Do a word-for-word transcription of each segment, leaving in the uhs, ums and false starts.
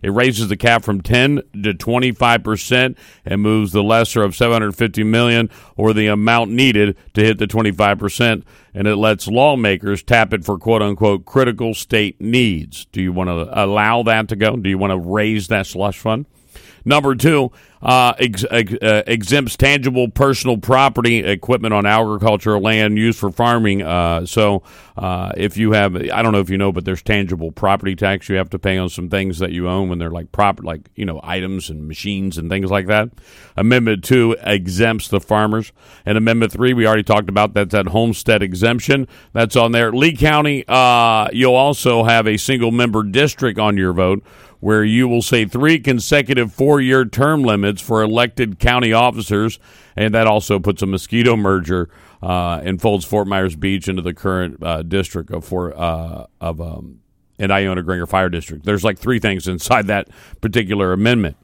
It raises the cap from ten to twenty-five percent and moves the lesser of seven hundred fifty million dollars or the amount needed to hit the twenty-five percent, and it lets lawmakers tap it for quote-unquote critical state needs. Do you want to allow that to go? Do you want to raise that slush fund? Number two, uh, ex- ex- uh, exempts tangible personal property equipment on agricultural land used for farming. Uh, so uh, if you have, I don't know if you know, but there's tangible property tax you have to pay on some things that you own when they're like prop, like, you know, items and machines and things like that. Amendment two exempts the farmers. And Amendment three, we already talked about, that's that homestead exemption. That's on there. Lee County, uh, you'll also have a single member district on your vote, where you will say three consecutive four-year term limits for elected county officers, and that also puts a mosquito merger uh, and folds Fort Myers Beach into the current uh, district of for uh, of um, an Iona Gringer Fire District. There's like three things inside that particular amendment.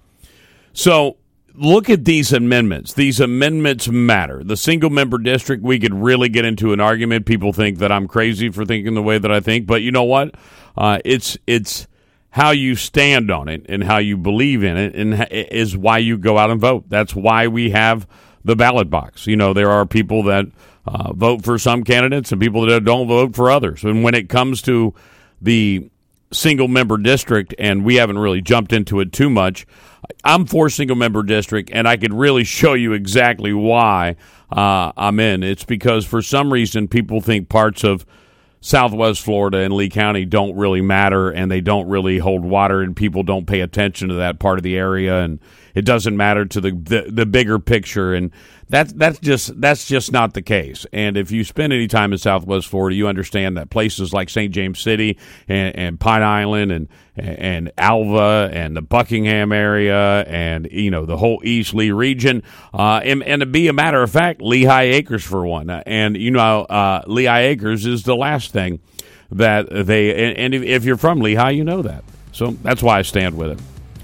So look at these amendments. These amendments matter. The single-member district, we could really get into an argument. People think that I'm crazy for thinking the way that I think, but you know what? Uh, it's it's. How you stand on it and how you believe in it and is why you go out and vote. That's why we have the ballot box. You know, there are people that uh, vote for some candidates and people that don't vote for others. And when it comes to the single-member district, and we haven't really jumped into it too much, I'm for single-member district, and I could really show you exactly why uh, I'm in. It's because for some reason people think parts of Southwest Florida and Lee County don't really matter, and they don't really hold water, and people don't pay attention to that part of the area, and it doesn't matter to the the, the bigger picture, and that's that's just that's just not the case. And if you spend any time in Southwest Florida, you understand that places like Saint James City and, and Pine Island and and Alva and the Buckingham area and you know the whole East Lee region, uh, and, and to be a matter of fact, Lehigh Acres for one, and you know uh, Lehigh Acres is the last thing that they and, and if, if you're from Lehigh, you know that. So that's why I stand with it.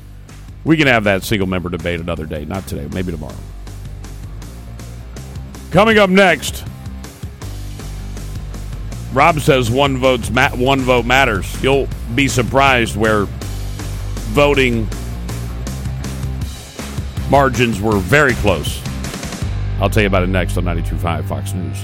We can have that single member debate another day, not today, maybe tomorrow. Coming up next, Rob says one vote's ma- one vote matters. You'll be surprised where voting margins were very close. I'll tell you about it next on ninety-two point five Fox News.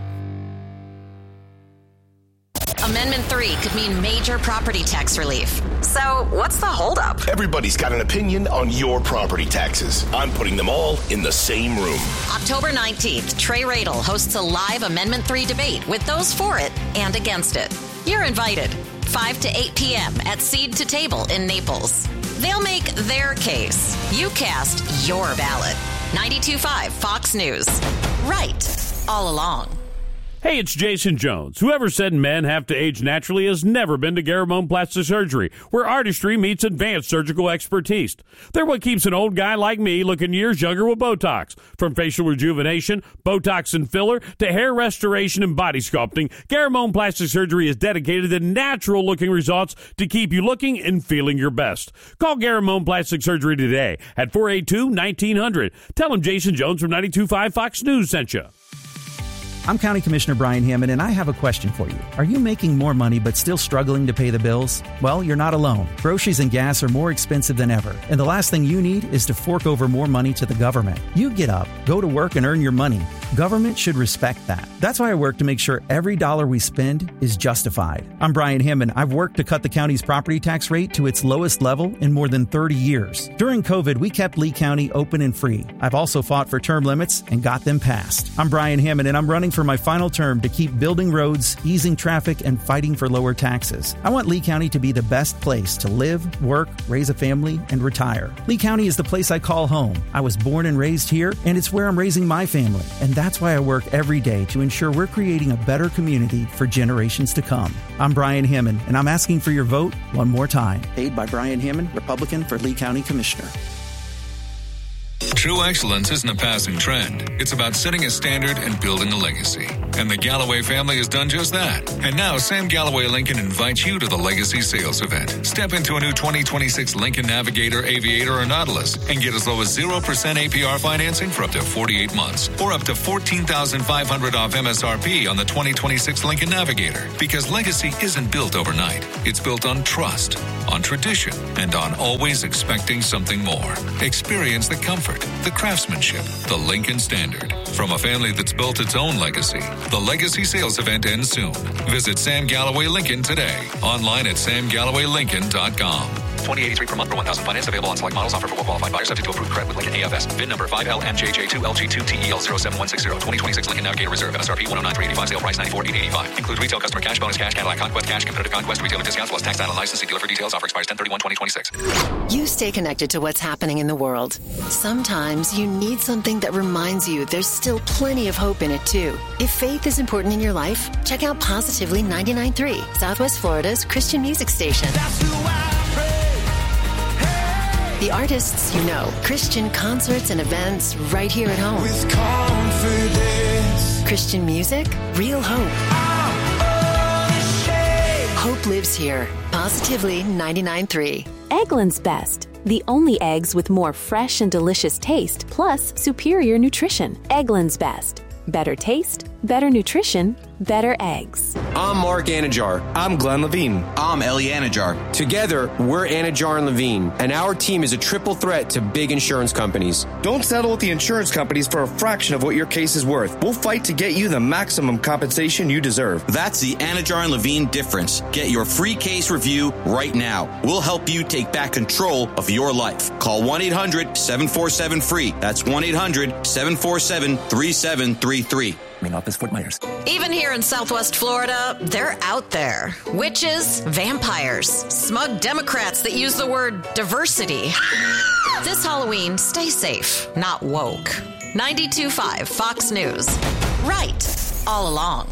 Amendment three could mean major property tax relief. So what's the holdup? Everybody's got an opinion on your property taxes. I'm putting them all in the same room. October nineteenth, Trey Radel hosts a live Amendment three debate with those for it and against it. You're invited. five to eight p.m. at Seed to Table in Naples. They'll make their case. You cast your ballot. ninety-two point five Fox News. Right all along. Hey, it's Jason Jones. Whoever said men have to age naturally has never been to Garamone Plastic Surgery, where artistry meets advanced surgical expertise. They're what keeps an old guy like me looking years younger with Botox. From facial rejuvenation, Botox and filler, to hair restoration and body sculpting, Garamone Plastic Surgery is dedicated to natural-looking results to keep you looking and feeling your best. Call Garamone Plastic Surgery today at four eight two, nineteen hundred. Tell them Jason Jones from ninety-two point five Fox News sent you. I'm County Commissioner Brian Hammond, and I have a question for you. Are you making more money but still struggling to pay the bills? Well, you're not alone. Groceries and gas are more expensive than ever, and the last thing you need is to fork over more money to the government. You get up, go to work, and earn your money. Government should respect that. That's why I work to make sure every dollar we spend is justified. I'm Brian Hammond. I've worked to cut the county's property tax rate to its lowest level in more than thirty years. During COVID, we kept Lee County open and free. I've also fought for term limits and got them passed. I'm Brian Hammond, and I'm running for my final term to keep building roads, easing traffic, and fighting for lower taxes. I want Lee County to be the best place to live, work, raise a family, and retire. Lee County is the place I call home. I was born and raised here, and it's where I'm raising my family. And that's why I work every day to ensure we're creating a better community for generations to come. I'm Brian Hammond, and I'm asking for your vote one more time. Paid by Brian Hammond, Republican for Lee County Commissioner. True excellence isn't a passing trend. It's about setting a standard and building a legacy. And the Galloway family has done just that. And now Sam Galloway Lincoln invites you to the Legacy Sales Event. Step into a new twenty twenty-six Lincoln Navigator, Aviator, or Nautilus and get as low as zero percent A P R financing for up to forty-eight months or up to fourteen thousand five hundred dollars off M S R P on the twenty twenty-six Lincoln Navigator. Because legacy isn't built overnight. It's built on trust, on tradition, and on always expecting something more. Experience the comfort, the craftsmanship, the Lincoln Standard. From a family that's built its own legacy, the Legacy Sales Event ends soon. Visit Sam Galloway Lincoln today. Online at sam galloway lincoln dot com. twenty eighty-three per month for one thousand finance available on select models. Offer for well-qualified buyers subject to approved credit with Lincoln A F S. V I N number five L M J J two L G two T E L zero seven one six zero. twenty twenty-six Lincoln Navigator Reserve. M S R P one oh nine three eighty-five. Sale price ninety-four eight eighty-five. Includes retail customer cash, bonus cash, Cadillac Conquest cash, competitive Conquest retailer discounts plus tax title and license. See dealer for details. Offer expires ten thirty-one twenty twenty-six. You stay connected to what's happening in the world. Sometimes you need something that reminds you there's still plenty of hope in it too. If faith is important in your life, check out Positively ninety-nine point three, Southwest Florida's Christian music station. That's who I pray. Hey. The artists you know, Christian concerts and events right here at home. With confidence. Christian music, real hope. I'm unashamed. Hope lives here. Positively ninety-nine point three. Eggland's Best. The only eggs with more fresh and delicious taste, plus superior nutrition. Eggland's Best. Better taste, better nutrition, better eggs. I'm Mark Anajar. I'm Glenn Levine. I'm Ellie Anajar. Together, we're Anajar and Levine, and our team is a triple threat to big insurance companies. Don't settle with the insurance companies for a fraction of what your case is worth. We'll fight to get you the maximum compensation you deserve. That's the Anajar and Levine difference. Get your free case review right now. We'll help you take back control of your life. Call one eight hundred seven four seven free. That's one eight hundred seven four seven three seven three three. Main office, Fort Myers. Even here in Southwest Florida, they're out there. Witches, vampires, smug Democrats that use the word diversity. This Halloween, stay safe, not woke. ninety-two point five Fox News. Right, all along.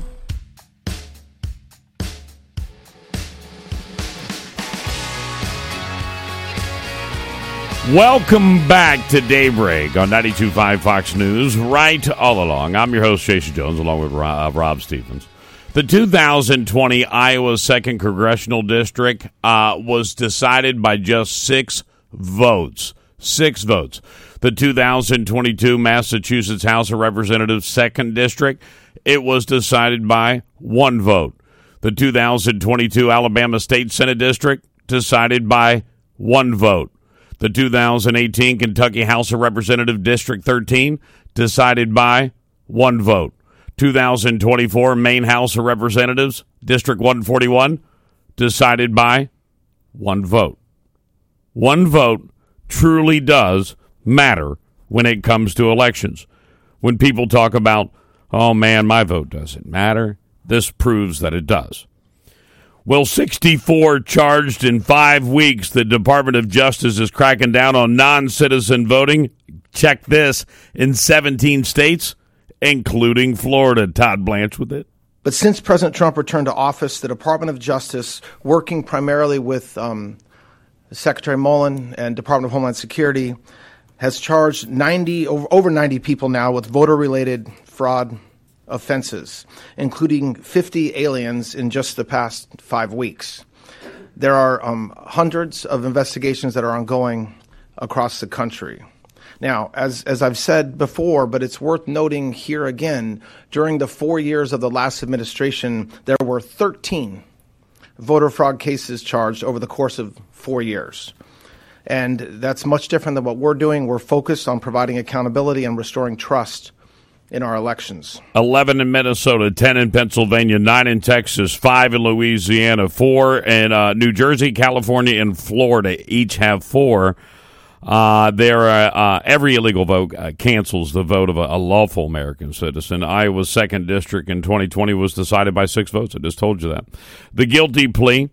Welcome back to Daybreak on ninety-two point five Fox News, right all along. I'm your host, Jason Jones, along with Rob, uh, Rob Stevens. The two thousand twenty Iowa second Congressional District uh, was decided by just six votes. Six votes. The two thousand twenty-two Massachusetts House of Representatives second District, it was decided by one vote. The two thousand twenty-two Alabama State Senate District, decided by one vote. The two thousand eighteen Kentucky House of Representatives District thirteen, decided by one vote. two thousand twenty-four Maine House of Representatives District one forty-one, decided by one vote. One vote truly does matter when it comes to elections. When people talk about, oh man, my vote doesn't matter, this proves that it does. Well, sixty-four charged in five weeks. The Department of Justice is cracking down on non-citizen voting. Check this, in seventeen states, including Florida. Todd Blanche with it. But since President Trump returned to office, the Department of Justice, working primarily with um, Secretary Mullen and Department of Homeland Security, has charged ninety over, over ninety people now with voter-related fraud offenses, including fifty aliens in just the past five weeks. There are um, hundreds of investigations that are ongoing across the country. Now, as as I've said before, but it's worth noting here again, during the four years of the last administration, there were thirteen voter fraud cases charged over the course of four years. And that's much different than what we're doing. We're focused on providing accountability and restoring trust in our elections. eleven in Minnesota, ten in Pennsylvania, nine in Texas, five in Louisiana, four in uh, New Jersey, California, and Florida. Each have four. Uh, there, uh, uh, every illegal vote uh, cancels the vote of a, a lawful American citizen. Iowa's second district in twenty twenty was decided by six votes. I just told you that. The guilty plea,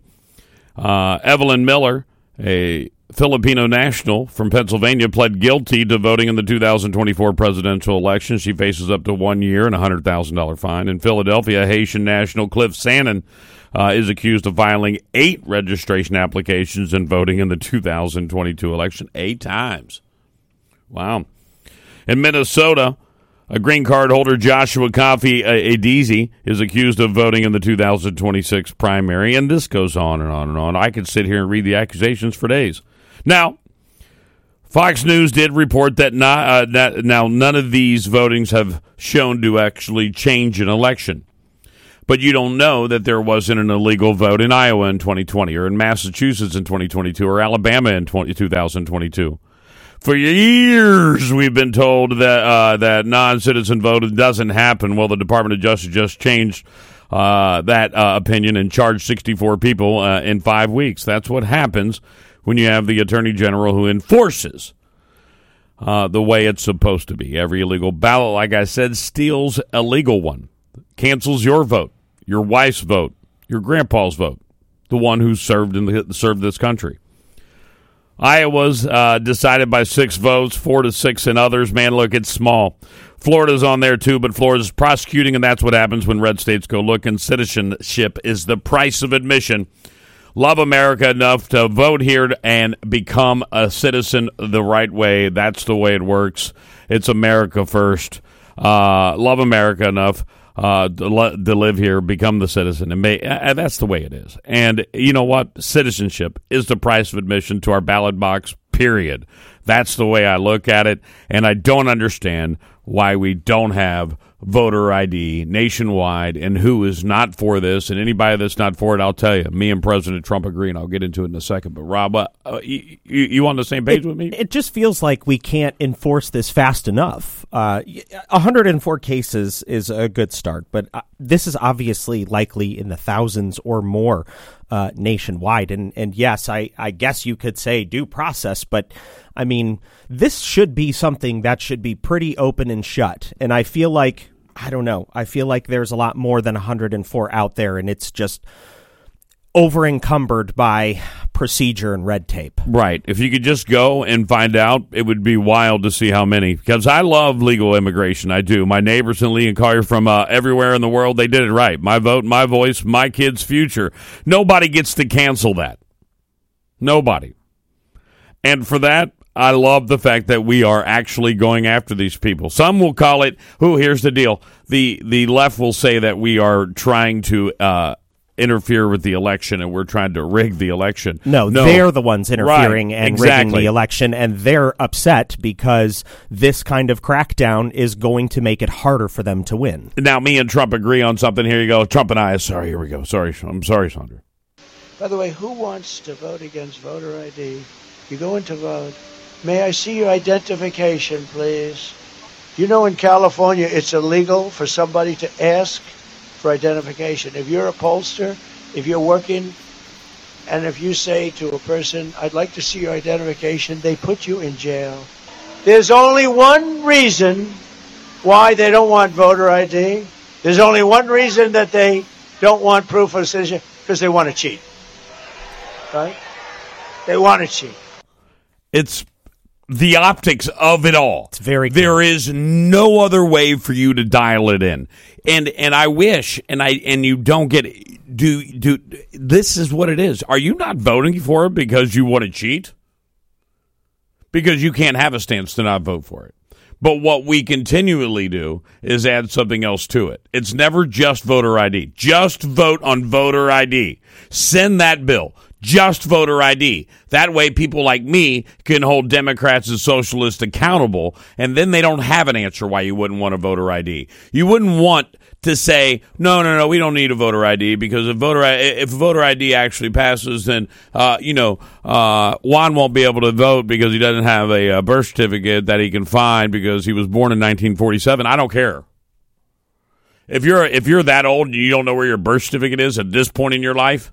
uh, Evelyn Miller, a Filipino national from Pennsylvania, pled guilty to voting in the two thousand twenty-four presidential election. She faces up to one year and a one hundred thousand dollars fine. In Philadelphia, Haitian national Cliff Sannon uh, is accused of filing eight registration applications and voting in the two thousand twenty-two election. Eight times. Wow. In Minnesota, a green card holder, Joshua Coffey Adezi, is accused of voting in the two thousand twenty-six primary, and this goes on and on and on. I could sit here and read the accusations for days. Now, Fox News did report that, not, uh, that now none of these votings have shown to actually change an election. But you don't know that there wasn't an illegal vote in Iowa in twenty twenty, or in Massachusetts in twenty twenty-two, or Alabama in two thousand twenty-two. For years, we've been told that uh, that non-citizen vote doesn't happen. Well, the Department of Justice just changed uh, that uh, opinion and charged sixty-four people uh, in five weeks. That's what happens when you have the Attorney General who enforces uh, the way it's supposed to be. Every illegal ballot, like I said, steals a legal one, cancels your vote, your wife's vote, your grandpa's vote, the one who served in the, served this country. Iowa's uh, decided by six votes, four to six in others. Man, look, it's small. Florida's on there, too, but Florida's prosecuting, and that's what happens when red states go looking. Citizenship is the price of admission. Love America enough to vote here and become a citizen the right way. That's the way it works. It's America first. Uh, love America enough uh, to, le- to live here, become the citizen. And may, uh, that's the way it is. And you know what? Citizenship is the price of admission to our ballot box, period. That's the way I look at it. And I don't understand why we don't have voter I D nationwide, and who is not for this. And anybody that's not for it, I'll tell you, me and President Trump agree, and I'll get into it in a second. But Rob, uh, you, you on the same page it, with me? It just feels like we can't enforce this fast enough. Uh, one hundred four cases is a good start, but uh, this is obviously likely in the thousands or more uh, nationwide. And, and yes, I, I guess you could say due process, but I mean, this should be something that should be pretty open and shut. And I feel like, I don't know, I feel like there's a lot more than one hundred four out there, and it's just over encumbered by procedure and red tape. Right. If you could just go and find out, it would be wild to see how many. Because I love legal immigration. I do. My neighbors in Lee and Collier from uh, everywhere in the world, they did it right. My vote, my voice, my kid's future. Nobody gets to cancel that. Nobody. And for that, I love the fact that we are actually going after these people. Some will call it, "Who? Here's the deal." The the left will say that we are trying to uh, interfere with the election and we're trying to rig the election. No, no. They're the ones interfering right, and exactly. rigging the election, and they're upset because this kind of crackdown is going to make it harder for them to win. Now, me and Trump agree on something. Here you go. Trump and I. Sorry, here we go. Sorry, I'm sorry, Sandra. By the way, who wants to vote against voter I D? You go in to vote. May I see your identification, please? You know, in California, it's illegal for somebody to ask for identification. If you're a pollster, if you're working, and if you say to a person, "I'd like to see your identification," they put you in jail. There's only one reason why they don't want voter I D. There's only one reason that they don't want proof of citizenship, because they want to cheat. Right? They want to cheat. It's the optics of it all. It's very there cool. is no other way for you to dial it in. And and I wish and I and you don't get do do this is what it is. Are you not voting for it because you want to cheat? Because you can't have a stance to not vote for it. But what we continually do is add something else to it. It's never just voter I D. Just vote on voter I D. Send that bill. Just voter I D. That way people like me can hold Democrats and socialists accountable, and then they don't have an answer why you wouldn't want a voter I D. You wouldn't want to say, no, no, no, we don't need a voter I D, because if voter if voter I D actually passes, then, uh, you know, uh, Juan won't be able to vote because he doesn't have a, a birth certificate that he can find because he was born in nineteen forty-seven. I don't care. If you're if you're that old and you don't know where your birth certificate is at this point in your life,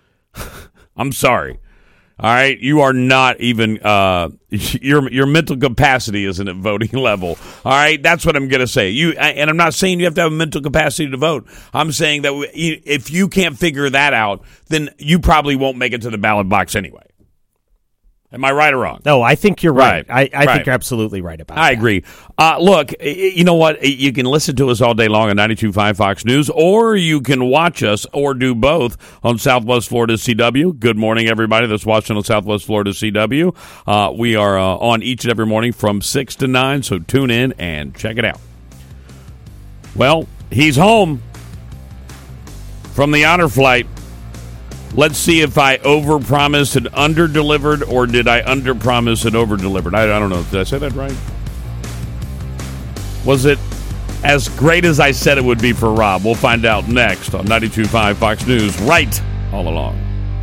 I'm sorry. All right, you are not even uh, your your mental capacity isn't at voting level. All right, that's what I'm going to say. You and I'm not saying you have to have a mental capacity to vote. I'm saying that if you can't figure that out, then you probably won't make it to the ballot box anyway. Am I right or wrong? No, I think you're right. Right. I, I Right. think you're absolutely right about I that. agree. Uh, look, you know what? You can listen to us all day long on ninety-two point five Fox News, or you can watch us, or do both, on Southwest Florida C W. Good morning, everybody that's watching on Southwest Florida C W. Uh, we are uh, on each and every morning from six to nine, so tune in and check it out. Well, he's home from the honor flight. Let's see if I overpromised and underdelivered, or did I underpromise and overdelivered? I, I don't know. Did I say that right? Was it as great as I said it would be for Rob? We'll find out next on ninety-two point five Fox News, right all along.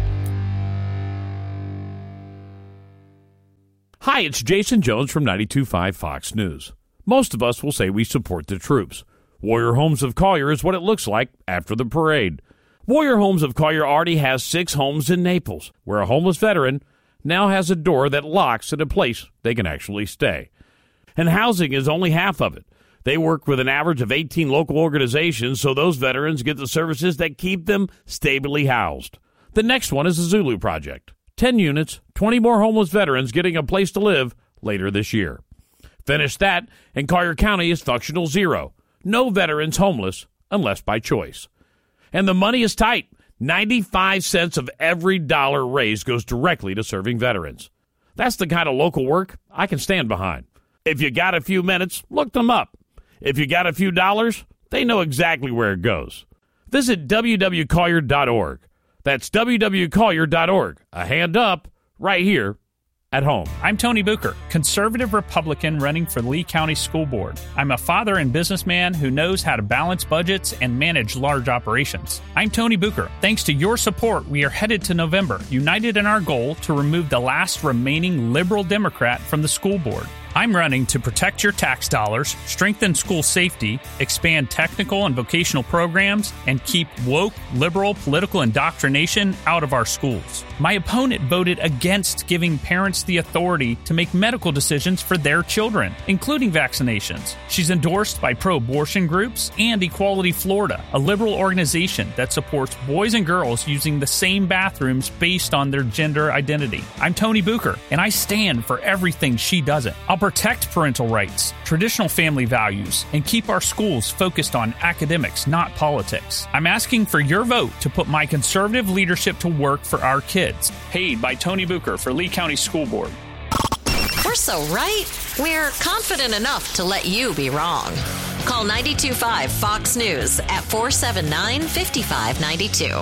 Hi, it's Jason Jones from ninety-two point five Fox News. Most of us will say we support the troops. Warrior Homes of Collier is what it looks like after the parade. Warrior Homes of Collier already has six homes in Naples, where a homeless veteran now has a door that locks at a place they can actually stay. And housing is only half of it. They work with an average of eighteen local organizations, so those veterans get the services that keep them stably housed. The next one is the Zulu Project. ten units, twenty more homeless veterans getting a place to live later this year. Finish that, and Collier County is functional zero. No veterans homeless unless by choice. And the money is tight. ninety-five cents of every dollar raised goes directly to serving veterans. That's the kind of local work I can stand behind. If you got a few minutes, look them up. If you got a few dollars, they know exactly where it goes. Visit w w collier dot org. That's w w collier dot org. A hand up right here at home. I'm Tony Bucher, conservative Republican running for Lee County School Board. I'm a father and businessman who knows how to balance budgets and manage large operations. I'm Tony Bucher. Thanks to your support, we are headed to November, united in our goal to remove the last remaining liberal Democrat from the school board. I'm running to protect your tax dollars, strengthen school safety, expand technical and vocational programs, and keep woke, liberal political indoctrination out of our schools. My opponent voted against giving parents the authority to make medical decisions for their children, including vaccinations. She's endorsed by pro-abortion groups and Equality Florida, a liberal organization that supports boys and girls using the same bathrooms based on their gender identity. I'm Tony Bucher, and I stand for everything she doesn't. I'll protect parental rights, traditional family values, and keep our schools focused on academics, not politics. I'm asking for your vote to put my conservative leadership to work for our kids. Paid by Tony Bucher for Lee County School Board. We're so right, we're confident enough to let you be wrong. Call ninety-two point five Fox News at four seven nine, five five nine two.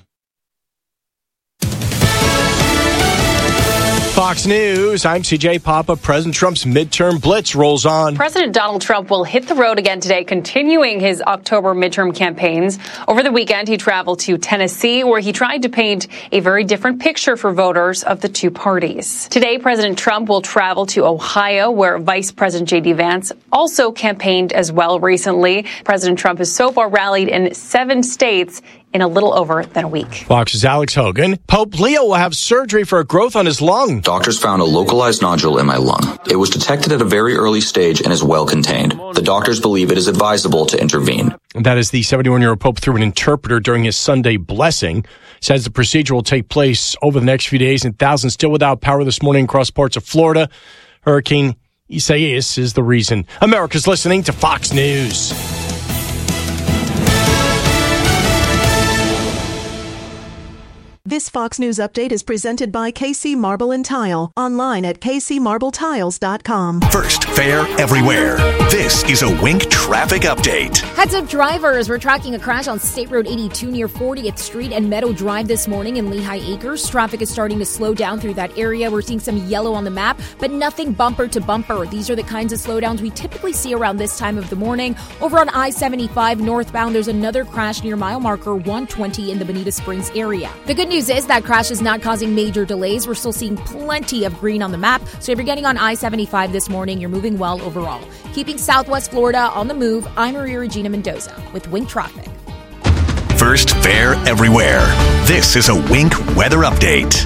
Fox News, I'm C J Papa. President Trump's midterm blitz rolls on. President Donald Trump will hit the road again today, continuing his October midterm campaigns. Over the weekend, he traveled to Tennessee, where he tried to paint a very different picture for voters of the two parties. Today, President Trump will travel to Ohio, where Vice President J D Vance also campaigned as well recently. President Trump has so far rallied in seven states in a little over than a week. Fox's Alex Hogan. Pope Leo will have surgery for a growth on his lung. Doctors found a localized nodule in my lung. It was detected at a very early stage and is well contained. The doctors believe it is advisable to intervene. That is the seventy-one-year-old Pope through an interpreter during his Sunday blessing. Says the procedure will take place over the next few days, and thousands still without power this morning across parts of Florida. Hurricane Isaias is the reason. America's listening to Fox News. This Fox News update is presented by K C Marble and Tile, online at k c marble tiles dot com. First, fair everywhere. This is a Wink traffic update. Heads up, drivers. We're tracking a crash on State Road eighty-two near fortieth Street and Meadow Drive this morning in Lehigh Acres. Traffic is starting to slow down through that area. We're seeing some yellow on the map, but nothing bumper to bumper. These are the kinds of slowdowns we typically see around this time of the morning. Over on I seventy-five northbound, there's another crash near mile marker one twenty in the Bonita Springs area. The good news is that crash is not causing major delays. We're still seeing plenty of green on the map. So if you're getting on I seventy-five this morning, you're moving well overall. Keeping Southwest Florida on the move, I'm Maria Regina Mendoza with Wink Traffic. First, fair everywhere. This is a Wink weather update.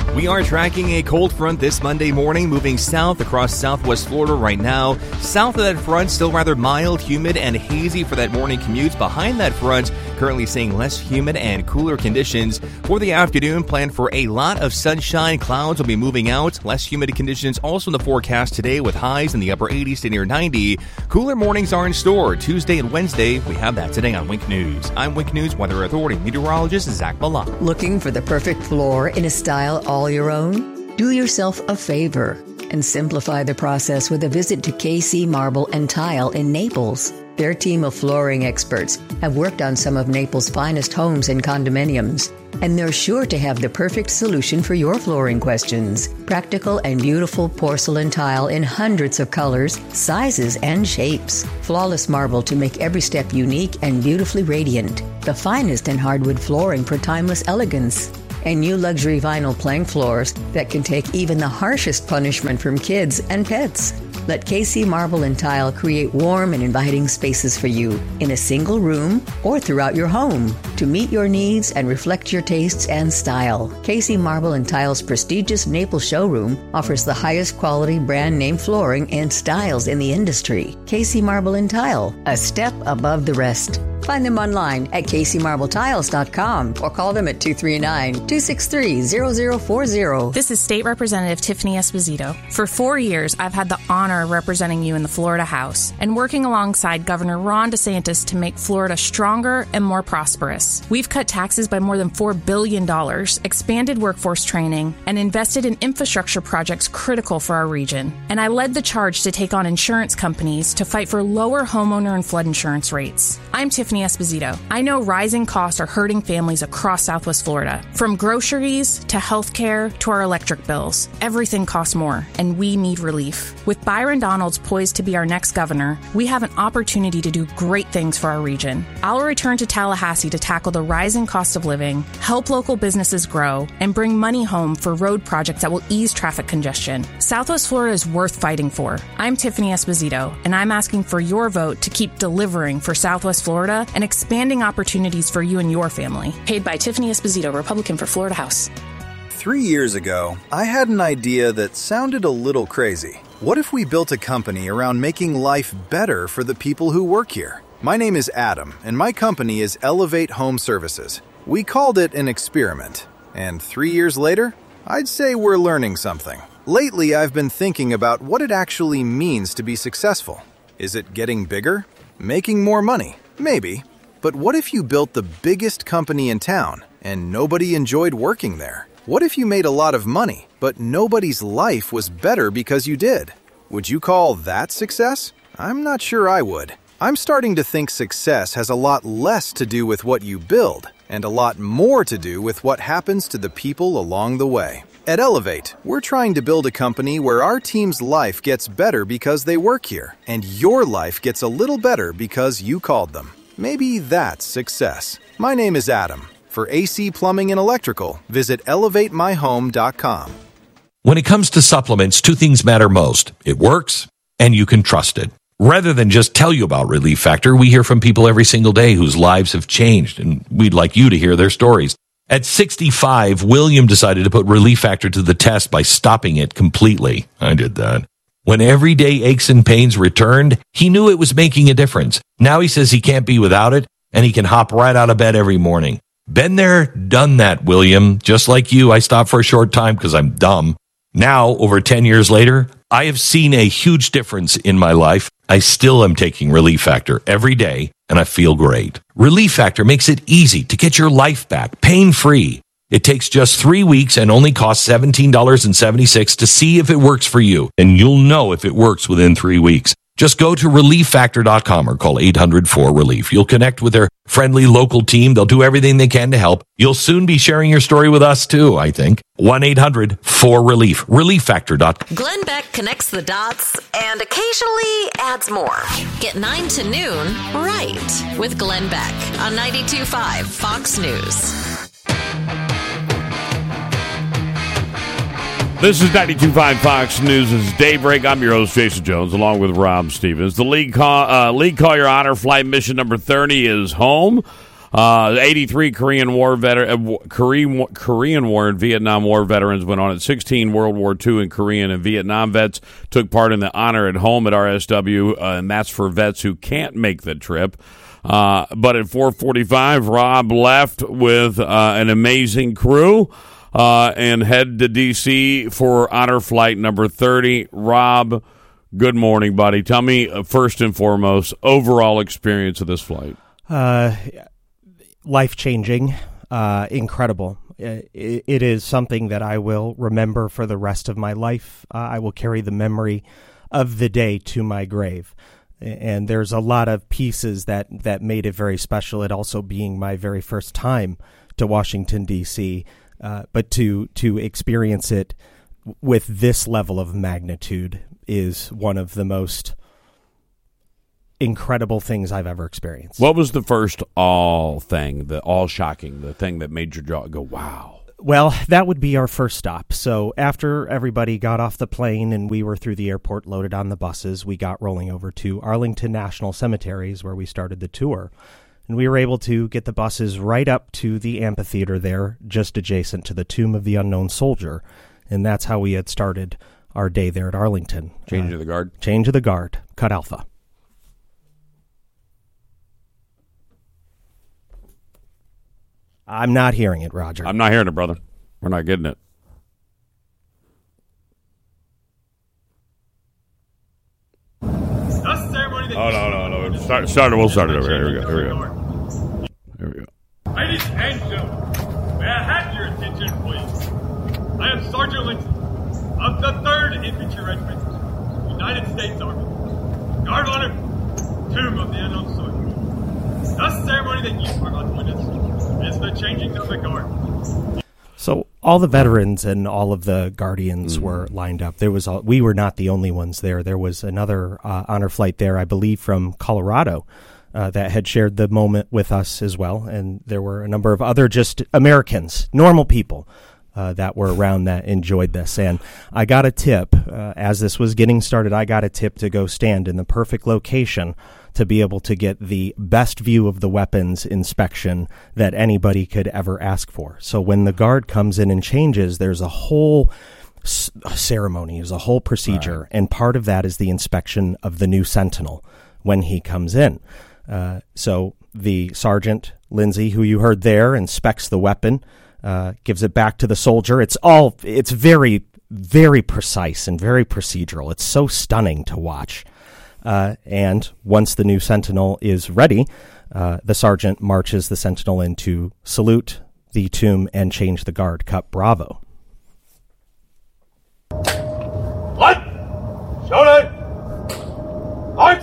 We are tracking a cold front this Monday morning, moving south across southwest Florida right now. South of that front, still rather mild, humid, and hazy for that morning commute. Behind that front, currently seeing less humid and cooler conditions. For the afternoon, plan for a lot of sunshine. Clouds will be moving out. Less humid conditions also in the forecast today with highs in the upper eighties to near ninety. Cooler mornings are in store. Tuesday and Wednesday, we have that today on Wink News. I'm Wink News Weather Authority meteorologist Zach Malott. Looking for the perfect floor in a style all your own? Do yourself a favor and simplify the process with a visit to K C Marble and Tile in Naples. Their team of flooring experts have worked on some of Naples' finest homes and condominiums, and they're sure to have the perfect solution for your flooring questions. Practical and beautiful porcelain tile in hundreds of colors, sizes, and shapes. Flawless marble to make every step unique and beautifully radiant. The finest in hardwood flooring for timeless elegance. And new luxury vinyl plank floors that can take even the harshest punishment from kids and pets. Let K C Marble and Tile create warm and inviting spaces for you in a single room or throughout your home to meet your needs and reflect your tastes and style. K C Marble and Tile's prestigious Naples showroom offers the highest quality brand name flooring and styles in the industry. K C Marble and Tile, a step above the rest. Find them online at k c marble tiles dot com or call them at two three nine, two six three, zero zero four zero. This is State Representative Tiffany Esposito. For four years, I've had the honor of representing you in the Florida House and working alongside Governor Ron DeSantis to make Florida stronger and more prosperous. We've cut taxes by more than four billion dollars, expanded workforce training, and invested in infrastructure projects critical for our region. And I led the charge to take on insurance companies to fight for lower homeowner and flood insurance rates. I'm Tiffany Esposito. I know rising costs are hurting families across Southwest Florida. From groceries to healthcare to our electric bills, everything costs more, and we need relief. With Byron Donalds poised to be our next governor, we have an opportunity to do great things for our region. I'll return to Tallahassee to tackle the rising cost of living, help local businesses grow, and bring money home for road projects that will ease traffic congestion. Southwest Florida is worth fighting for. I'm Tiffany Esposito, and I'm asking for your vote to keep delivering for Southwest Florida and expanding opportunities for you and your family. Paid by Tiffany Esposito, Republican for Florida House. Three years ago, I had an idea that sounded a little crazy. What if we built a company around making life better for the people who work here? My name is Adam, and my company is Elevate Home Services. We called it an experiment. And three years later, I'd say we're learning something. Lately, I've been thinking about what it actually means to be successful. Is it getting bigger? Making more money? Maybe. But what if you built the biggest company in town and nobody enjoyed working there? What if you made a lot of money, but nobody's life was better because you did? Would you call that success? I'm not sure I would. I'm starting to think success has a lot less to do with what you build and a lot more to do with what happens to the people along the way. At Elevate, we're trying to build a company where our team's life gets better because they work here, and your life gets a little better because you called them. Maybe that's success. My name is Adam. For A C Plumbing and Electrical, visit elevate my home dot com. When it comes to supplements, two things matter most. It works, and you can trust it. Rather than just tell you about Relief Factor, we hear from people every single day whose lives have changed, and we'd like you to hear their stories. At sixty-five, William decided to put Relief Factor to the test by stopping it completely. I did that. When everyday aches and pains returned, he knew it was making a difference. Now he says he can't be without it, and he can hop right out of bed every morning. Been there, done that, William. Just like you, I stopped for a short time because I'm dumb. Now, over ten years later, I have seen a huge difference in my life. I still am taking Relief Factor every day, and I feel great. Relief Factor makes it easy to get your life back, pain-free. It takes just three weeks and only costs seventeen dollars and seventy-six cents to see if it works for you, and you'll know if it works within three weeks. Just go to relief factor dot com or call eight hundred four relief. You'll connect with their friendly local team. They'll do everything they can to help. You'll soon be sharing your story with us, too, I think. one eight hundred four relief. relief factor dot com. Glenn Beck connects the dots and occasionally adds more. Get nine to noon right with Glenn Beck on ninety-two point five Fox News. This is ninety-two point five Fox News. This is Daybreak. I'm your host, Jason Jones, along with Rob Stevens. The League, call, uh, League Call Your Honor flight mission number thirty is home. Uh, eighty-three Korean War veteran, uh, Korean, Korean War and Vietnam War veterans went on it. sixteen World War Two and Korean and Vietnam vets took part in the Honor at Home at R S W, uh, and that's for vets who can't make the trip. Uh, but at four forty-five, Rob left with uh, an amazing crew uh, and head to D C for Honor Flight number thirty. Rob, good morning, buddy. Tell me, uh, first and foremost, overall experience of this flight. Uh Life-changing, uh, incredible. It, it is something that I will remember for the rest of my life. Uh, I will carry the memory of the day to my grave. And there's a lot of pieces that, that made it very special. It also being my very first time to Washington, D C, uh, but to to experience it with this level of magnitude is one of the most incredible things I've ever experienced. What was the first all thing, the all shocking, the thing that made your jaw go, wow? Well, that would be our first stop. So after everybody got off the plane and we were through the airport, loaded on the buses, we got rolling over to Arlington National Cemeteries where we started the tour. And we were able to get the buses right up to the amphitheater there, just adjacent to the Tomb of the Unknown Soldier. And that's how we had started our day there at Arlington. Change uh, of the guard? Change of the guard. Cut Alpha. I'm not hearing it, Roger. I'm not hearing it, brother. We're not getting it. Oh, no, no, no. Start, start it. We'll start it over here. Here we go. Here we go. Here we go. Ladies and gentlemen, may I have your attention, please? I am Sergeant Lindsay of the third Infantry Regiment, United States Army. Guard of Honor, Tomb of the Unknown Soldier. The ceremony that you are about to witness is the changing of the guard. So all the veterans and all of the guardians mm. were lined up. There was a, we were not the only ones there. There was another uh, honor flight there, I believe, from Colorado uh, that had shared the moment with us as well. And there were a number of other just Americans, normal people, uh, that were around that enjoyed this. And I got a tip uh, as this was getting started. I got a tip to go stand in the perfect location to be able to get the best view of the weapons inspection that anybody could ever ask for. So when the guard comes in and changes, there's a whole c- ceremony, there's a whole procedure, right. And part of that is the inspection of the new Sentinel when he comes in. Uh, so the Sergeant Lindsay, who you heard there, inspects the weapon, uh, gives it back to the soldier. It's all, it's very, very precise and very procedural. It's so stunning to watch. Uh, and once the new Sentinel is ready, uh, the sergeant marches the Sentinel in to salute the tomb and change the guard. Cut Bravo. What? Shonen! March!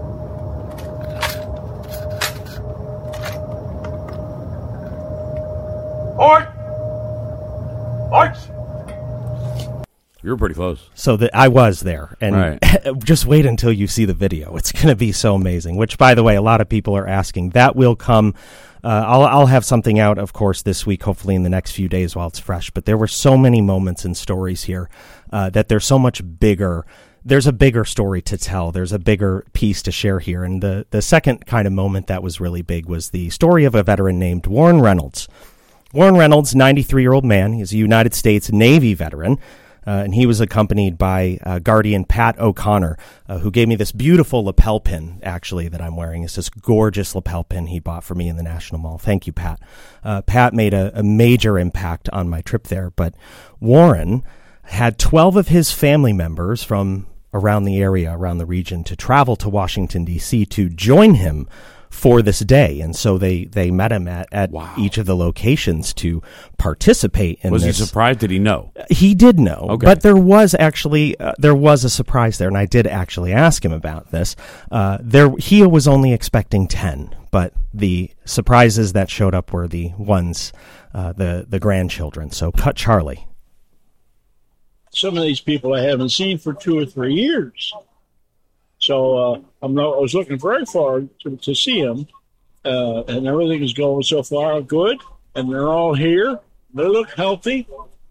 Forward! March! You were pretty close. So that I was there, and right. Just wait until you see the video. It's going to be so amazing. Which, by the way, a lot of people are asking. That will come. Uh, I'll I'll have something out, of course, this week. Hopefully, in the next few days while it's fresh. But there were so many moments and stories here uh, that there's so much bigger. There's a bigger story to tell. There's a bigger piece to share here. And the the second kind of moment that was really big was the story of a veteran named Warren Reynolds. Warren Reynolds, ninety-three-year-old man. He's a United States Navy veteran. Uh, and he was accompanied by uh, Guardian Pat O'Connor, uh, who gave me this beautiful lapel pin, actually, that I'm wearing. It's this gorgeous lapel pin he bought for me in the National Mall. Thank you, Pat. Uh, Pat made a, a major impact on my trip there. But Warren had twelve of his family members from around the area, around the region, to travel to Washington, D C to join him for this day. And so they, they met him at, at wow. each of the locations to participate in was this. Was he surprised? Did he know? He did know, okay. But there was actually, uh, there was a surprise there, and I did actually ask him about this. Uh, there, he was only expecting ten, but the surprises that showed up were the ones, uh, the, the grandchildren. So cut Charlie. Some of these people I haven't seen for two or three years. So uh, I'm not, I was looking very forward to, to see them, uh, and everything is going so far good, and they're all here. They look healthy.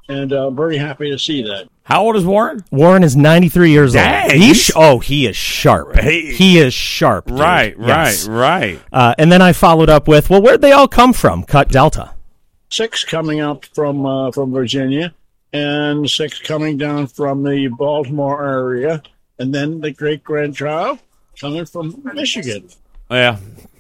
and uh, very happy to see that. How old is Warren? Warren is ninety-three years Dang, old. He's, oh, he is sharp. He, he is sharp. Dude. Right, yes. right, right. Uh, and then I followed up with, well, where'd they all come from? Cut Delta. Six coming up from uh, from Virginia, and six coming down from the Baltimore area, and then the great-grandchild coming from Michigan. Yeah.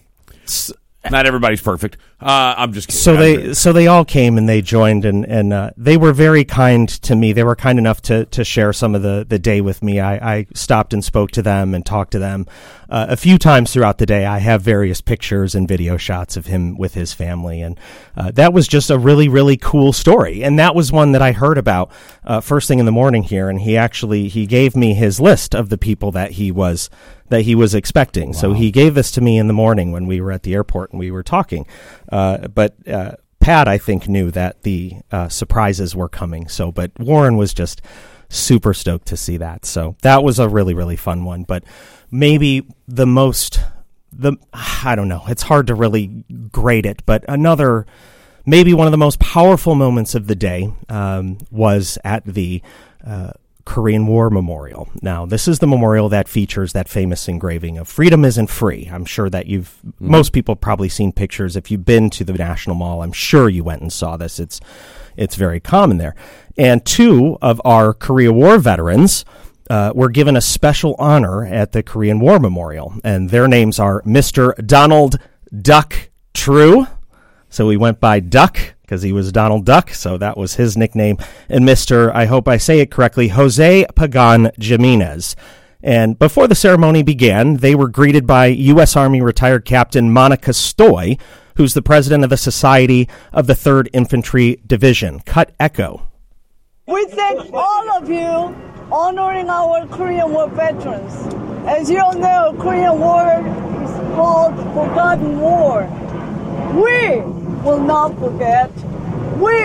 Not everybody's perfect. Uh, I'm just kidding. So they so they all came and they joined, and and uh, they were very kind to me. They were kind enough to to share some of the, the day with me. I, I stopped and spoke to them and talked to them uh, a few times throughout the day. I have various pictures and video shots of him with his family, and uh, that was just a really really cool story. And that was one that I heard about uh, first thing in the morning here. And he actually he gave me his list of the people that he was. that he was expecting. Wow. So he gave this to me in the morning when we were at the airport and we were talking. Uh, but uh, Pat, I think, knew that the uh, surprises were coming. So, but Warren was just super stoked to see that. So that was a really, really fun one. But maybe the most, the I don't know, it's hard to really grade it, but another, maybe one of the most powerful moments of the day um, was at the uh Korean War Memorial. Now, this is the memorial that features that famous engraving of "Freedom isn't free." I'm sure that you've, mm-hmm. most people probably seen pictures. If you've been to the National Mall, I'm sure you went and saw this. It's, it's very common there. And two of our Korea War veterans uh, were given a special honor at the Korean War Memorial, and their names are Mister Donald Duck True. So we went by Duck because he was Donald Duck, so that was his nickname. And Mister, I hope I say it correctly, Jose Pagan Jimenez. And before the ceremony began, they were greeted by U S Army retired Captain Monica Stoy, who's the president of the Society of the third Infantry Division. Cut Echo. We thank all of you honoring our Korean War veterans. As you all know, Korean War is called Forgotten War. We will not forget. We,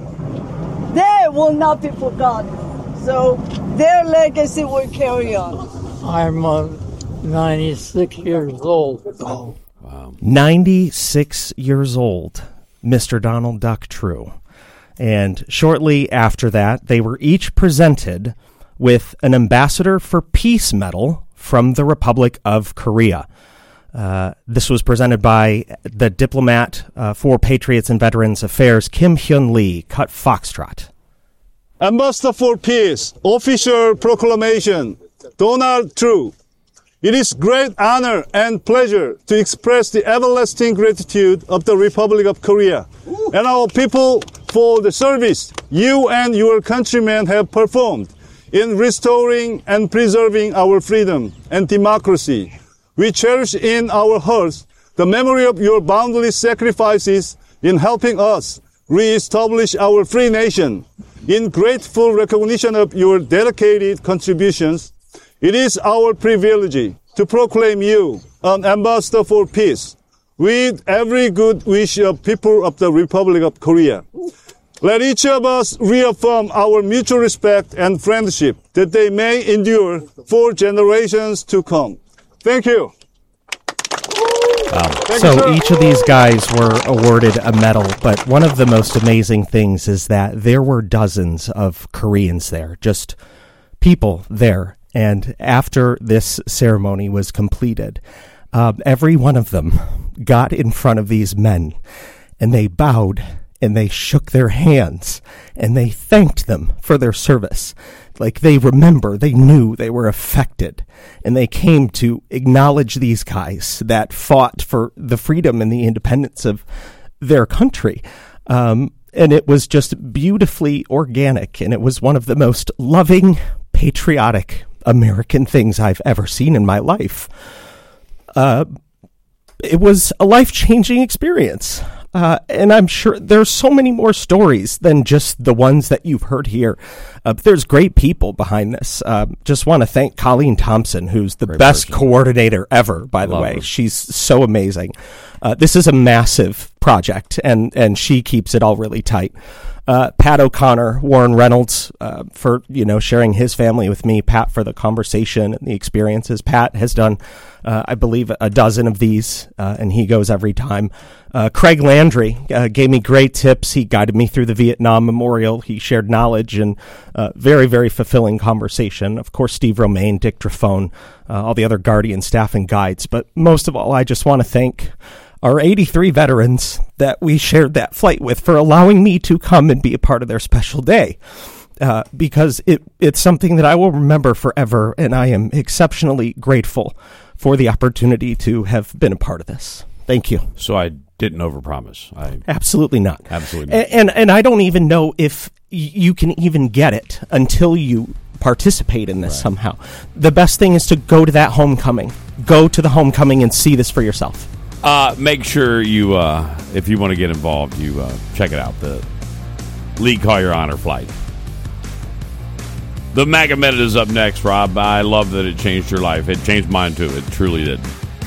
they will not be forgotten. So their legacy will carry on. I'm uh, ninety-six years old. Oh. Wow. ninety-six years old, Mister Donald Duck True. And shortly after that, they were each presented with an Ambassador for Peace medal from the Republic of Korea. Uh, this was presented by the diplomat uh, for Patriots and Veterans Affairs, Kim Hyun Lee. Cut Foxtrot. Ambassador for Peace, official proclamation, Donald True. It is great honor and pleasure to express the everlasting gratitude of the Republic of Korea and our people for the service you and your countrymen have performed in restoring and preserving our freedom and democracy. We cherish in our hearts the memory of your boundless sacrifices in helping us re-establish our free nation. In grateful recognition of your dedicated contributions, it is our privilege to proclaim you an Ambassador for Peace with every good wish of people of the Republic of Korea. Let each of us reaffirm our mutual respect and friendship that they may endure for generations to come. Thank you. Wow. So each of these guys were awarded a medal, but one of the most amazing things is that there were dozens of Koreans there, just people there. And after this ceremony was completed, uh, every one of them got in front of these men, and they bowed, and they shook their hands, and they thanked them for their service. Like, they remember, they knew they were affected, and they came to acknowledge these guys that fought for the freedom and the independence of their country. Um, and it was just beautifully organic, and it was one of the most loving, patriotic American things I've ever seen in my life. Uh, it was a life-changing experience. Uh, and I'm sure there's so many more stories than just the ones that you've heard here. Uh, there's great people behind this. Uh, just want to thank Colleen Thompson, who's the great best person. Coordinator ever, by the Love way. Her. She's so amazing. Uh, this is a massive project, and, and she keeps it all really tight. Uh, Pat O'Connor, Warren Reynolds, uh, for, you know, sharing his family with me, Pat for the conversation and the experiences. Pat has done, uh, I believe, a dozen of these, uh, and he goes every time. Uh, Craig Landry uh, gave me great tips. He guided me through the Vietnam Memorial. He shared knowledge and uh, very, very fulfilling conversation. Of course, Steve Romaine, Dick Trafone, uh, all the other Guardian staff and guides. But most of all, I just want to thank our eighty-three veterans that we shared that flight with for allowing me to come and be a part of their special day. Uh, because it it's something that I will remember forever, and I am exceptionally grateful for the opportunity to have been a part of this. Thank you. So I didn't overpromise. I Absolutely not. Absolutely not. And, and and I don't even know if y- you can even get it until you participate in this right. somehow. The best thing is to go to that homecoming. Go to the homecoming and see this for yourself. Uh, make sure you, uh, if you want to get involved, you uh, check it out. The Lee Collier Honor Flight. The MAGA Minute is up next, Rob. I love that it changed your life. It changed mine, too. It truly did.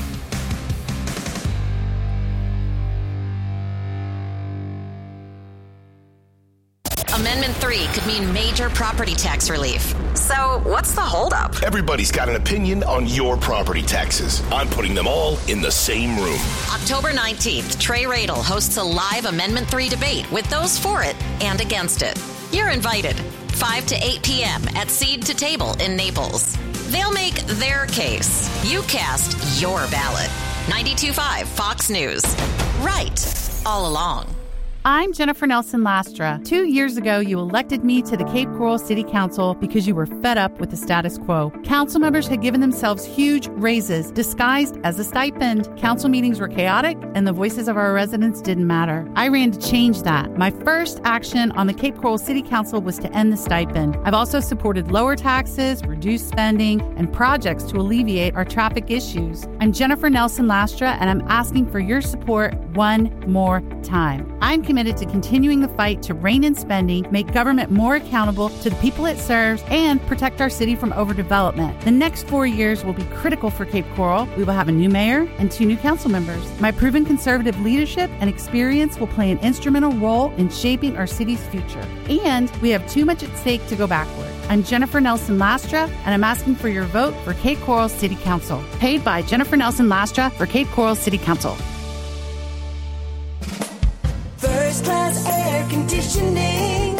Amendment three could mean major property tax relief. So what's the holdup? Everybody's got an opinion on your property taxes. I'm putting them all in the same room. October nineteenth, Trey Radel hosts a live Amendment three debate with those for it and against it. You're invited. five to eight p.m. at Seed to Table in Naples. They'll make their case. You cast your ballot. ninety-two point five Fox News. Right. All along. I'm Jennifer Nelson Lastra. Two years ago, you elected me to the Cape Coral City Council because you were fed up with the status quo. Council members had given themselves huge raises disguised as a stipend. Council meetings were chaotic, and the voices of our residents didn't matter. I ran to change that. My first action on the Cape Coral City Council was to end the stipend. I've also supported lower taxes, reduced spending, and projects to alleviate our traffic issues. I'm Jennifer Nelson Lastra, and I'm asking for your support one more time. I'm committed to continuing the fight to rein in spending, make government more accountable to the people it serves, and protect our city from overdevelopment. The next four years will be critical for Cape Coral. We will have a new mayor and two new council members. My proven conservative leadership and experience will play an instrumental role in shaping our city's future. And we have too much at stake to go backward. I'm Jennifer Nelson Lastra, and I'm asking for your vote for Cape Coral City Council. Paid by Jennifer Nelson Lastra for Cape Coral City Council. First class air conditioning.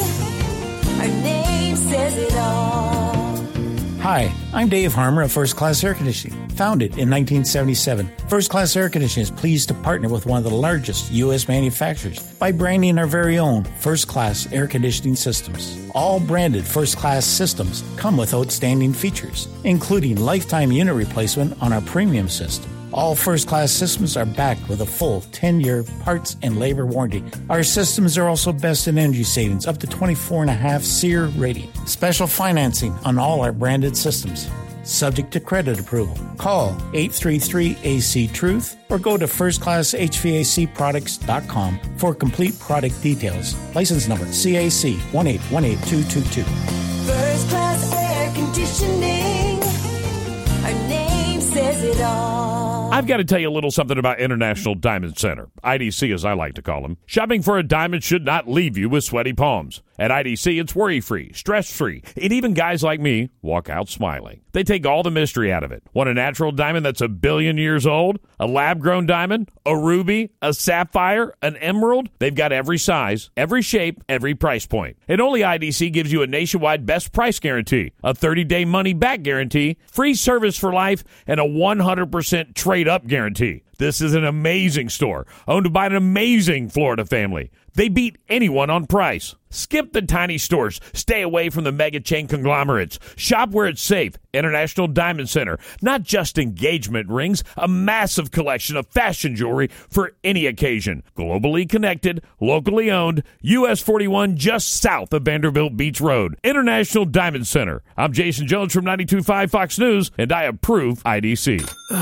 Our name says it all. Hi, I'm Dave Harmer of First Class Air Conditioning. Founded in nineteen seventy-seven, First Class Air Conditioning is pleased to partner with one of the largest U S manufacturers by branding our very own First Class Air Conditioning systems. All branded First Class systems come with outstanding features, including lifetime unit replacement on our premium system. All first-class systems are backed with a full ten-year parts and labor warranty. Our systems are also best in energy savings, up to twenty-four and a half SEER rating. Special financing on all our branded systems, subject to credit approval. Call eight three three A C Truth or go to first class H V A C products dot com for complete product details. License number C A C one eight one eight two two two. First class air conditioning. Our name says it all. I've got to tell you a little something about International Diamond Center, I D C as I like to call them. Shopping for a diamond should not leave you with sweaty palms. At I D C, it's worry-free, stress-free, and even guys like me walk out smiling. They take all the mystery out of it. Want a natural diamond that's a billion years old? A lab-grown diamond? A ruby? A sapphire? An emerald? They've got every size, every shape, every price point. And only I D C gives you a nationwide best price guarantee, a thirty-day money-back guarantee, free service for life, and a one hundred percent trade-up guarantee. This is an amazing store, owned by an amazing Florida family. They beat anyone on price. Skip the tiny stores. Stay away from the mega chain conglomerates. Shop where it's safe. International Diamond Center. Not just engagement rings, a massive collection of fashion jewelry for any occasion. Globally connected, locally owned, U S forty-one just south of Vanderbilt Beach Road. International Diamond Center. I'm Jason Jones from ninety-two point five Fox News, and I approve I D C.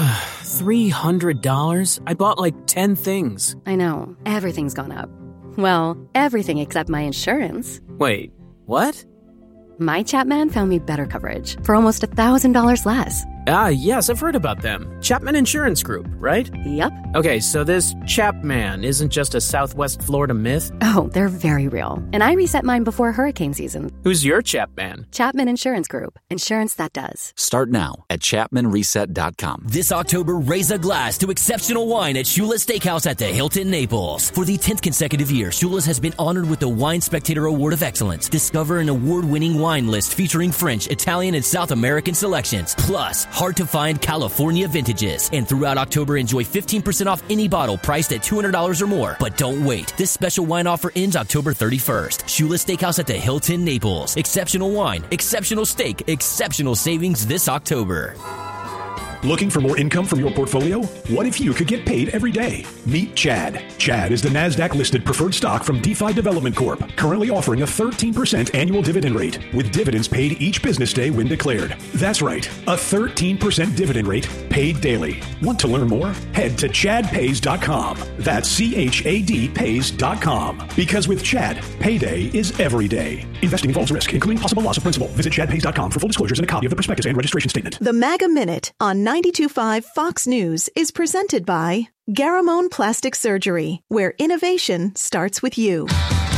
three hundred dollars? I bought like ten things. I know. Everything's gone up. Well, everything except my insurance. Wait, what? My Chapman found me better coverage for almost one thousand dollars less. Ah, yes, I've heard about them. Chapman Insurance Group, right? Yep. Okay, so this Chapman isn't just a Southwest Florida myth? Oh, they're very real. And I reset mine before hurricane season. Who's your Chapman? Chapman Insurance Group. Insurance that does. Start now at chapman reset dot com. This October, raise a glass to exceptional wine at Shula's Steakhouse at the Hilton Naples. For the tenth consecutive year, Shula's has been honored with the Wine Spectator Award of Excellence. Discover an award-winning wine list featuring French, Italian, and South American selections. Plus, hard-to-find California vintages. And throughout October, enjoy fifteen percent off any bottle priced at two hundred dollars or more. But don't wait. This special wine offer ends October thirty-first. Shula's Steakhouse at the Hilton Naples. Exceptional wine, exceptional steak, exceptional savings this October. Looking for more income from your portfolio? What if you could get paid every day? Meet Chad. Chad is the NASDAQ-listed preferred stock from DeFi Development Corp, currently offering a thirteen percent annual dividend rate, with dividends paid each business day when declared. That's right, a thirteen percent dividend rate paid daily. Want to learn more? Head to chad pays dot com. That's C H A D pays dot com. Because with Chad, payday is every day. Investing involves risk, including possible loss of principal. Visit chad pays dot com for full disclosures and a copy of the prospectus and registration statement. The MAGA Minute on ninety-two point five Fox News is presented by Garamone Plastic Surgery, where innovation starts with you.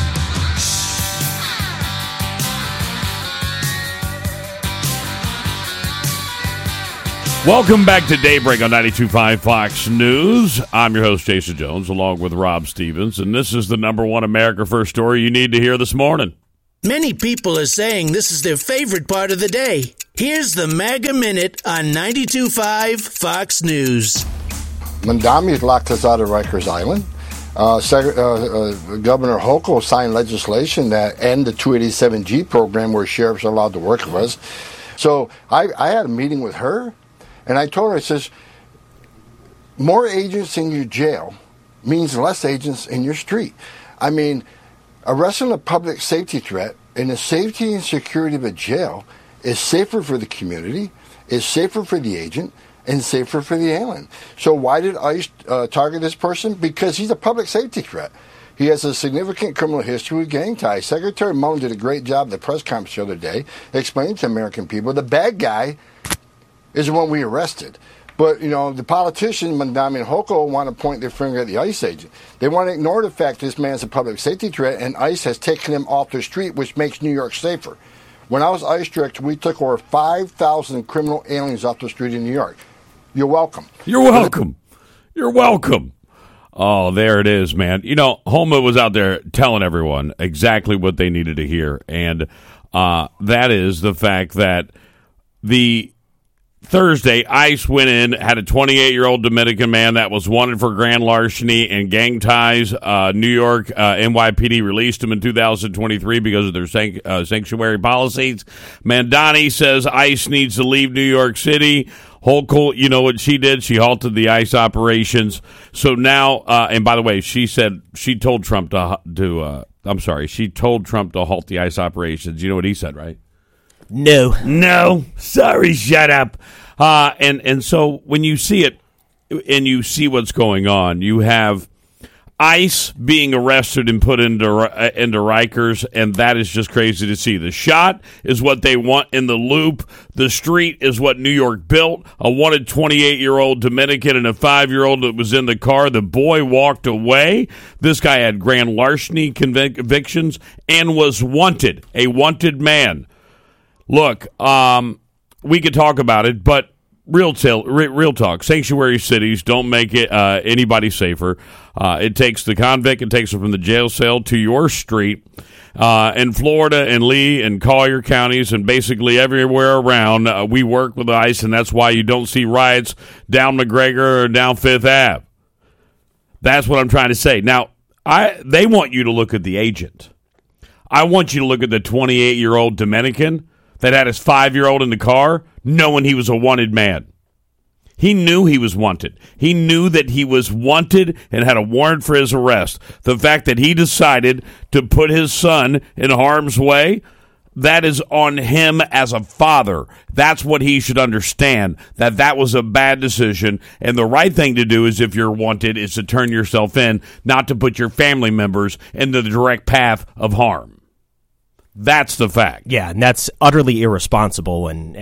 Welcome back to Daybreak on ninety-two point five Fox News. I'm your host, Jason Jones, along with Rob Stevens, and this is the number one America First story you need to hear this morning. Many people are saying this is their favorite part of the day. Here's the MAGA Minute on ninety-two point five Fox News. Mamdani has locked us out of Rikers Island. Uh, Sec- uh, uh, Governor Hochul signed legislation that end the two eighty-seven G program where sheriffs are allowed to work with us. So I, I had a meeting with her, and I told her, I says, more agents in your jail means less agents in your street. I mean, arresting a public safety threat and the safety and security of a jail is safer for the community, is safer for the agent, and safer for the alien. So why did ICE uh, target this person? Because he's a public safety threat. He has a significant criminal history with gang ties. Secretary Mullen did a great job at the press conference the other day explaining to American people the bad guy is the one we arrested. But, you know, the politicians, Mamdani and Hochul, want to point their finger at the ICE agent. They want to ignore the fact this man's a public safety threat, and ICE has taken him off the street, which makes New York safer. When I was ICE director, we took over five thousand criminal aliens off the street in New York. You're welcome. You're welcome. You're welcome. Oh, there it is, man. You know, Homa was out there telling everyone exactly what they needed to hear, and uh, that is the fact that the Thursday, ICE went in, had a twenty-eight-year-old Dominican man that was wanted for grand larceny and gang ties. Uh, New York uh, N Y P D released him in two thousand twenty-three because of their sanct- uh, sanctuary policies. Mamdani says ICE needs to leave New York City. Hochul, you know what she did? She halted the ICE operations. So now, uh, and by the way, she said she told Trump to, to uh, I'm sorry, she told Trump to halt the ICE operations. You know what he said, right? No. No. Sorry, shut up. Uh, and, and so when you see it and you see what's going on, you have ICE being arrested and put into, uh, into Rikers, and that is just crazy to see. The shot is what they want in the loop. The street is what New York built. A wanted twenty-eight-year-old Dominican and a five-year-old that was in the car. The boy walked away. This guy had grand larceny convic- convictions and was wanted, a wanted man. Look, um, we could talk about it, but real, til- re- real talk. Sanctuary cities don't make it uh, anybody safer. Uh, it takes the convict, it takes them from the jail cell to your street. Uh, in Florida and Lee and Collier counties and basically everywhere around, uh, we work with ICE, and that's why you don't see riots down McGregor or down Fifth Avenue. That's what I'm trying to say. Now, I they want you to look at the agent. I want you to look at the twenty-eight-year-old Dominican that had his five-year-old in the car, knowing he was a wanted man. He knew he was wanted. He knew that he was wanted and had a warrant for his arrest. The fact that he decided to put his son in harm's way, that is on him as a father. That's what he should understand, that that was a bad decision. And the right thing to do is, if you're wanted, is to turn yourself in, not to put your family members into the direct path of harm. That's the fact. Yeah, and that's utterly irresponsible and, and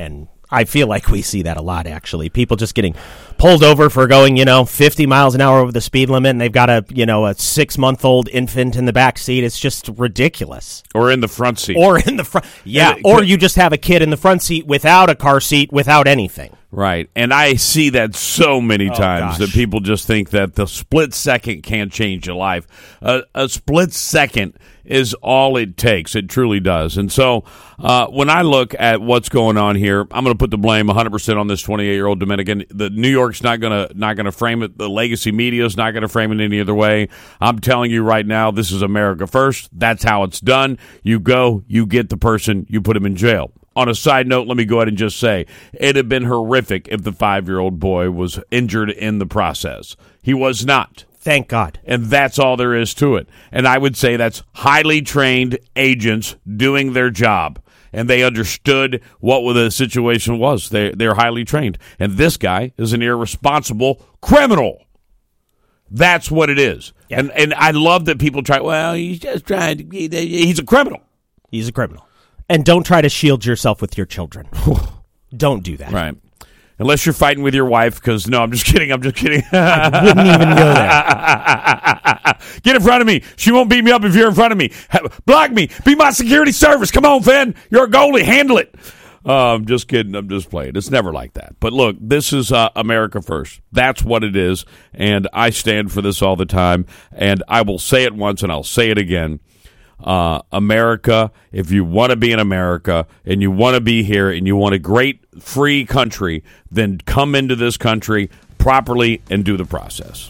I feel like we see that a lot, actually. People just getting pulled over for going, you know, fifty miles an hour over the speed limit, and they've got a, you know, a six-month-old infant in the back seat. It's just ridiculous. Or in the front seat. Or in the front. Yeah, And it- or you just have a kid in the front seat without a car seat, without anything. Right. And I see that so many Oh, times gosh. that people just think that the split second can't change your life. Uh, a split second is all it takes. It truly does. And so uh, when I look at what's going on here, I'm going to put the blame one hundred percent on this twenty-eight-year-old Dominican. The New York's not going to not going to frame it. The legacy media is not going to frame it any other way. I'm telling you right now, this is America first. That's how it's done. You go, you get the person, you put him in jail. On a side note, let me go ahead and just say, it'd have been horrific if the five-year-old boy was injured in the process. He was not. Thank God. And that's all there is to it. And I would say that's highly trained agents doing their job. And they understood what the situation was. They, they're highly trained. And this guy is an irresponsible criminal. That's what it is. Yeah. And and I love that people try, well, he's just trying to, he's a criminal. He's a criminal. And don't try to shield yourself with your children. Don't do that. Right. Unless you're fighting with your wife, because, no, I'm just kidding. I'm just kidding. I wouldn't even go there. Get in front of me. She won't beat me up if you're in front of me. Block me. Be my security service. Come on, Finn. You're a goalie. Handle it. Uh, I'm just kidding. I'm just playing. It's never like that. But look, this is uh, America first. That's what it is. And I stand for this all the time. And I will say it once and I'll say it again. Uh, America, if you want to be in America and you want to be here and you want a great free country, then come into this country properly and do the process.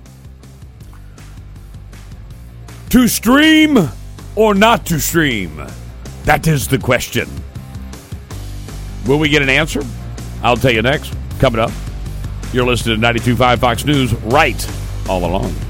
To stream or not to stream? That is the question. Will we get an answer? I'll tell you next. Coming up, you're listening to ninety-two point five Fox News right all along.